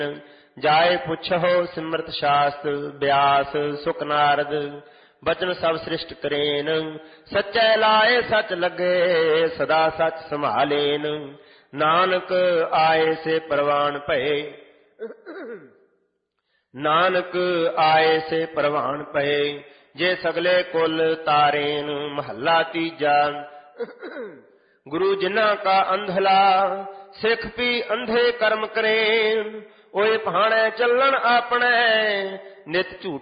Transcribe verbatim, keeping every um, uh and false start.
ਜਾਏ ਪੁੱਛੋ ਸਿਮਰਤ ਸ਼ਾਸਤ ਬਿਆਸ ਸੁਖ ਨਾਰਦ ਬਚਨ ਸਭ ਸ੍ਰਿਸ਼ਟ ਕਰੇਨ ਸੱਚੈ ਲਾਏ ਸੱਚ ਲੱਗੇ ਸਦਾ ਸੱਚ ਸੰਭਾਲੇਨ ਨਾਨਕ ਆਏ ਸੇ ਪ੍ਰਵਾਨ ਭਏ ਨਾਨਕ ਆਏ ਸੇ ਪ੍ਰਵਾਨ ਭਏ ਜੇ ਸਗਲੇ ਕੁਲ ਤਾਰੇਨ ਮਹੱਲਾ ਤੀਜਾ। ਗੁਰੂ ਜਿਨ੍ਹਾਂ ਕਾ ਅੰਧਲਾ ਸਿੱਖ ਵੀ ਅੰਧੇ ਕਰਮ ਕਰੇਨ ਓਏ ਭਾਣੇ ਚੱਲਣ ਆਪਣੇ ਨਿਤ ਝੂਠ